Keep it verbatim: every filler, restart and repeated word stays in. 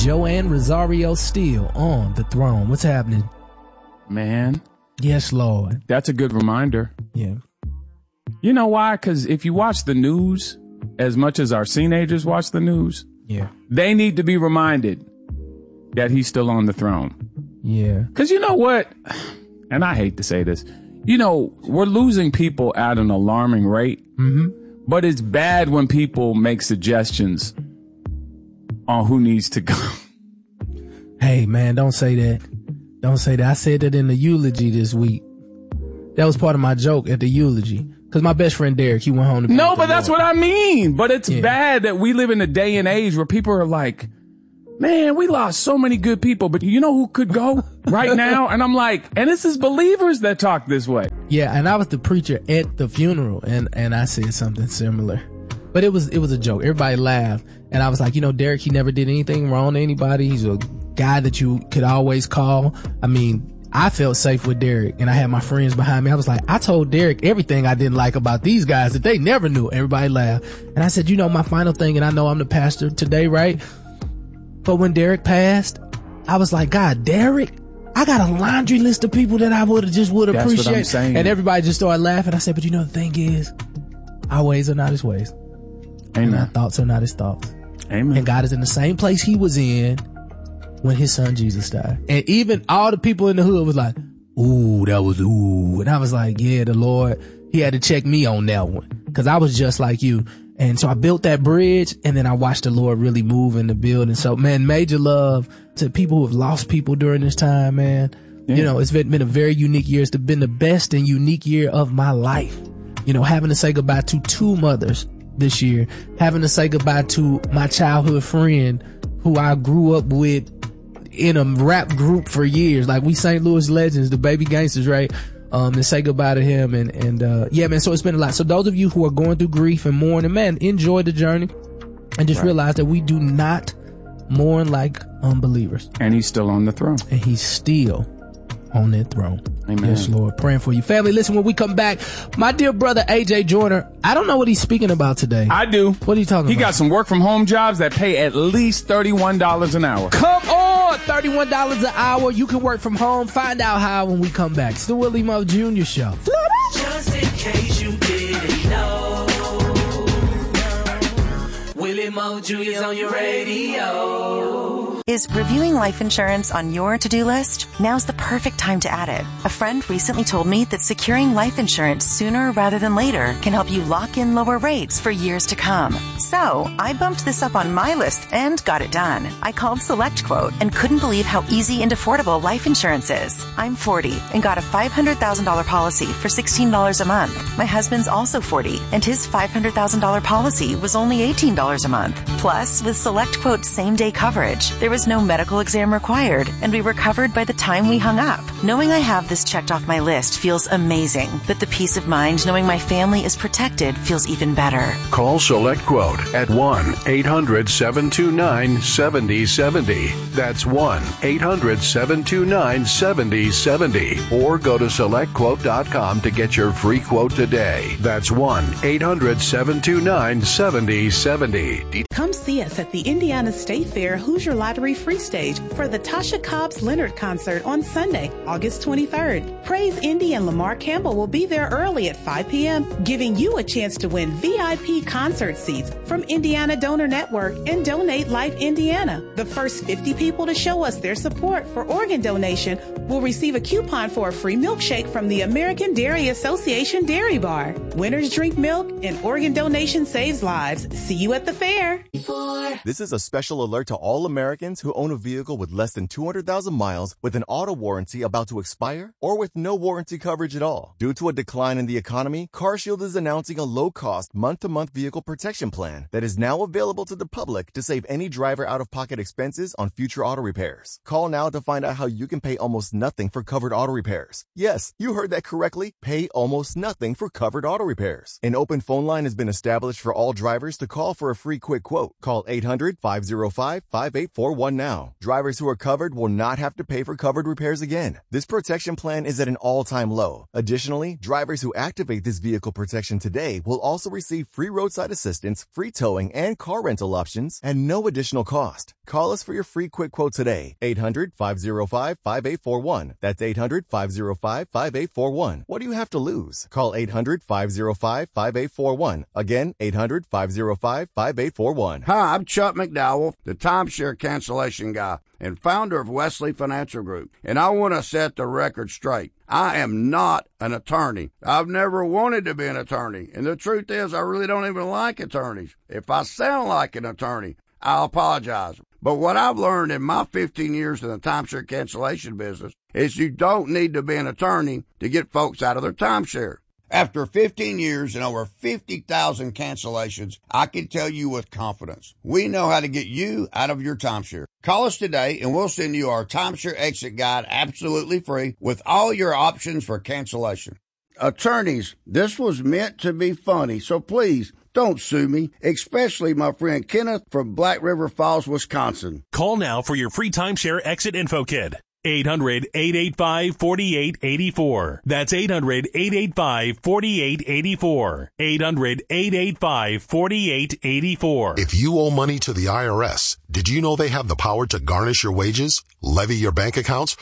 Joanne Rosario still on the throne. What's happening? Man. Yes, Lord. That's a good reminder. Yeah. You know why? Because if you watch the news as much as our teenagers watch the news, yeah, they need to be reminded that he's still on the throne. Yeah. Because you know what? And I hate to say this. You know, we're losing people at an alarming rate. Mm-hmm. But it's bad when people make suggestions on who needs to go. Hey, man, don't say that. Don't say that. I said that in the eulogy this week. That was part of my joke at the eulogy. Because my best friend Derek, he went home to be No, with but the that's Lord. what I mean. But it's Yeah. bad that we live in a day and age where people are like, man, we lost so many good people, but you know who could go right now? And I'm like, and this is believers that talk this way. Yeah, and I was the preacher at the funeral, and, and I said something similar. But it was it was a joke. Everybody laughed. And I was like, you know, Derek, he never did anything wrong to anybody. He's a guy that you could always call. I mean, I felt safe with Derek, and I had my friends behind me. I was like, I told Derek everything I didn't like about these guys that they never knew. Everybody laughed. And I said, you know, my final thing, and I know I'm the pastor today, right? But when Derek passed, I was like, God, Derek, I got a laundry list of people that I would have just would appreciate. That's what I'm saying. And everybody just started laughing. I said, but you know, the thing is, our ways are not his ways. Amen. And our thoughts are not his thoughts. Amen. And God is in the same place he was in when his son Jesus died. And even all the people in the hood was like, ooh, that was ooh. And I was like, yeah, the Lord, he had to check me on that one. Cause I was just like you. And so I built that bridge, and then I watched the Lord really move in the building. So man, major love to people who have lost people during this time, man. Yeah. You know, it's been, been a very unique year. It's been the best and unique year of my life. You know, having to say goodbye to two mothers this year, having to say goodbye to my childhood friend who I grew up with in a rap group for years. Like, we Saint Louis legends, the Baby Gangsters, right? Um, to say goodbye to him. And, and, uh, yeah, man, so it's been a lot. So those of you who are going through grief and mourning, man, enjoy the journey and just right. realize that we do not mourn like unbelievers. And he's still on the throne. And he's still on that throne. Amen. Yes, Lord. Praying for you. Family, listen, when we come back, my dear brother A J Joyner, I don't know what he's speaking about today. I do. What are you talking he about? He got some work from home jobs that pay at least thirty-one dollars an hour. Come on! thirty-one dollars an hour. You can work from home. Find out how when we come back. It's the Willie Mo Junior Show. Just in case you didn't know, Willie Mo Junior's on your radio. Is reviewing life insurance on your to-do list? Now's the perfect time to add it. A friend recently told me that securing life insurance sooner rather than later can help you lock in lower rates for years to come. So I bumped this up on my list and got it done. I called SelectQuote and couldn't believe how easy and affordable life insurance is. I'm forty and got a five hundred thousand dollars policy for sixteen dollars a month. My husband's also forty and his five hundred thousand dollars policy was only eighteen dollars a month. Plus, with SelectQuote's same-day coverage, there was no medical exam required, and we were covered by the time we hung up. Knowing I have this checked off my list feels amazing, but the peace of mind knowing my family is protected feels even better. Call SelectQuote at one eight hundred seven two nine seven zero seven zero. That's one eight hundred seven two nine seven zero seven zero. Or go to select quote dot com to get your free quote today. That's one eight hundred seven two nine seven zero seven zero. Come see us at the Indiana State Fair Hoosier Lottery Free Stage for the Tasha Cobbs Leonard concert on Sunday, August twenty-third. Praise Indy and Lamar Campbell will be there early at five p.m., giving you a chance to win V I P concert seats from Indiana Donor Network and Donate Life Indiana. The first fifty people to show us their support for organ donation will receive a coupon for a free milkshake from the American Dairy Association Dairy Bar. Winners drink milk and organ donation saves lives. See you at the fair. This is a special alert to all Americans who own a vehicle with less than two hundred thousand miles with an auto warranty about to expire or with no warranty coverage at all. Due to a decline in the economy, CarShield is announcing a low-cost month-to-month vehicle protection plan that is now available to the public to save any driver out-of-pocket expenses on future auto repairs. Call now to find out how you can pay almost nothing for covered auto repairs. Yes, you heard that correctly. Pay almost nothing for covered auto repairs. An open phone line has been established for all drivers to call for a free quick quote. quote. Call eight hundred, five oh five, five eight four one now. Drivers who are covered will not have to pay for covered repairs again. This protection plan is at an all-time low. Additionally, drivers who activate this vehicle protection today will also receive free roadside assistance, free towing, and car rental options at no additional cost. Call us for your free quick quote today. eight hundred, five oh five, five eight four one. That's eight hundred, five oh five, five eight four one. What do you have to lose? Call eight hundred, five oh five, five eight four one. Again, eight hundred, five oh five, five eight four one. Hi, I'm Chuck McDowell, the timeshare cancellation guy and founder of Wesley Financial Group, and I want to set the record straight. I am not an attorney. I've never wanted to be an attorney, and the truth is I really don't even like attorneys. If I sound like an attorney, I'll apologize. But what I've learned in my fifteen years in the timeshare cancellation business is you don't need to be an attorney to get folks out of their timeshare. After fifteen years and over fifty thousand cancellations, I can tell you with confidence, we know how to get you out of your timeshare. Call us today and we'll send you our timeshare exit guide absolutely free with all your options for cancellation. Attorneys, this was meant to be funny, so please don't sue me, especially my friend Kenneth from Black River Falls, Wisconsin. Call now for your free timeshare exit info kit. eight hundred, eight eight five, four eight eight four. That's eight hundred, eight eight five, four eight eight four. eight hundred, eight eight five, four eight eight four. If you owe money to the I R S, did you know they have the power to garnish your wages, levy your bank accounts,